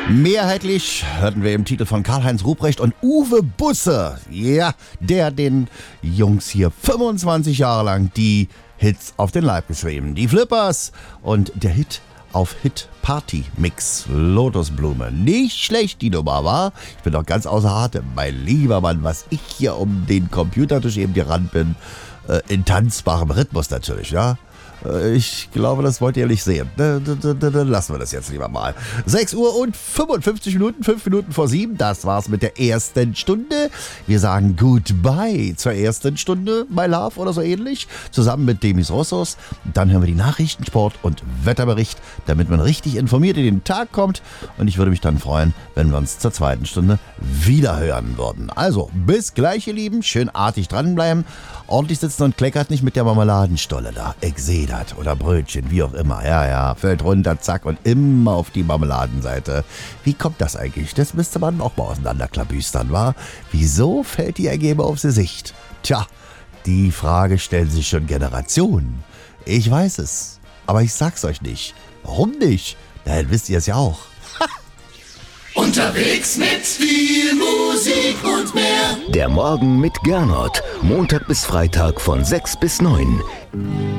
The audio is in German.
Mehrheitlich hörten wir im Titel von Karl-Heinz Ruprecht und Uwe Busse. Ja, der den Jungs hier 25 Jahre lang die Hits auf den Leib geschrieben. Die Flippers und der Hit auf Hit Party Mix Lotusblume. Nicht schlecht die Nummer, war. Ich bin doch ganz außer Atem. Mein lieber Mann, was ich hier um den Computertisch eben gerannt bin. In tanzbarem Rhythmus natürlich, ja. Ich glaube, das wollt ihr nicht sehen. Dann lassen wir das jetzt lieber mal. 6 Uhr und 55 Minuten, 5 Minuten vor 7. Das war's mit der ersten Stunde. Wir sagen Goodbye zur ersten Stunde, my love oder so ähnlich. Zusammen mit Demis Rossos. Dann hören wir die Nachrichten, Sport und Wetterbericht, damit man richtig informiert in den Tag kommt. Und ich würde mich dann freuen, wenn wir uns zur zweiten Stunde wieder hören würden. Also, bis gleich, ihr Lieben. Schön artig dranbleiben. Ordentlich sitzen und kleckert nicht mit der Marmeladenstolle da. Ich sehe das. Oder Brötchen, wie auch immer. Ja, fällt runter, zack, und immer auf die Marmeladenseite. Wie kommt das eigentlich? Das müsste man auch mal auseinanderklabüstern, wa? Wieso fällt die Ergebe aufs Gesicht? Tja, die Frage stellen sich schon Generationen. Ich weiß es, aber ich sag's euch nicht. Warum nicht? Na, dann wisst ihr es ja auch. Unterwegs mit viel Musik und mehr. Der Morgen mit Gernot. Montag bis Freitag von 6 bis 9.